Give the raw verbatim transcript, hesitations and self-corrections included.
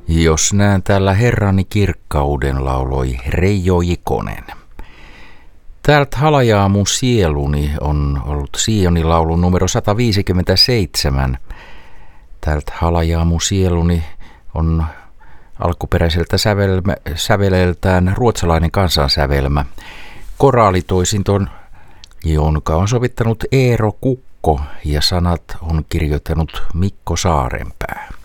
Jos näen täällä herrani kirkkauden, lauloi Reijo Ikonen. Täältä halajaa mun sieluni on ollut Sionin laulun numero sata viisikymmentäseitsemän. Täältä halajaa mun sieluni on alkuperäiseltä sävelmä, säveleltään ruotsalainen kansansävelmä. Koraalitoisinton, jonka on sovittanut Eero Kukko ja sanat on kirjoittanut Mikko Saarenpää.